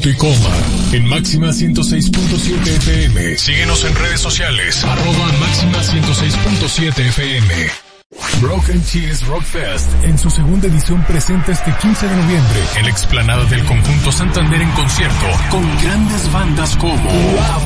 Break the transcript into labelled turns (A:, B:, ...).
A: punto y coma. En Máxima 106.7 FM. Síguenos en redes sociales. @Máxima 106.7 FM. Broken Cheese Rock Fest en su segunda edición presenta este 15 de noviembre en la explanada del Conjunto Santander en concierto con grandes bandas como